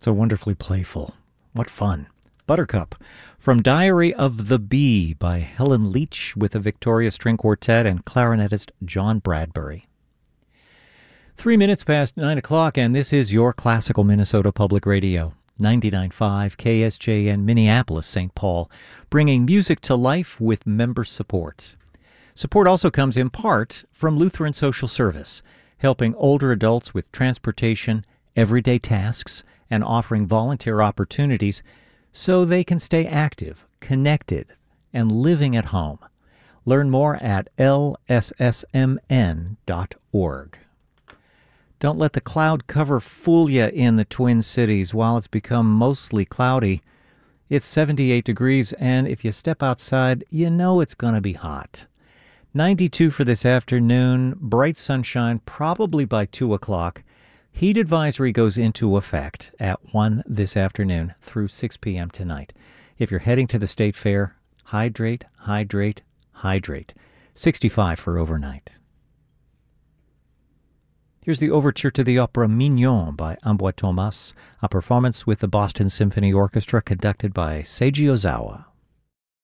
So wonderfully playful. What fun. Buttercup, from Diary of the Bee by Helen Leach with the Victoria String Quartet and clarinetist John Bradbury. 3 minutes past 9 o'clock, and this is your Classical Minnesota Public Radio, 99.5 KSJN Minneapolis, St. Paul, bringing music to life with member support. Support also comes in part from Lutheran Social Service, helping older adults with transportation, everyday tasks, and offering volunteer opportunities so they can stay active, connected, and living at home. Learn more at lssmn.org. Don't let the cloud cover fool you in the Twin Cities. While it's become mostly cloudy, it's 78 degrees, and if you step outside, you know it's going to be hot. 92 for this afternoon, bright sunshine probably by 2 o'clock. Heat advisory goes into effect at 1 this afternoon through 6 p.m. tonight. If you're heading to the State Fair, hydrate, hydrate, hydrate. 65 for overnight. Here's the overture to the opera Mignon by Ambroise Thomas, a performance with the Boston Symphony Orchestra conducted by Seiji Ozawa.